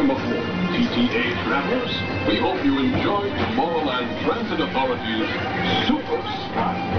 aboard, TTA travelers. We hope you enjoyed Tomorrowland Transit Authority's Super Spy.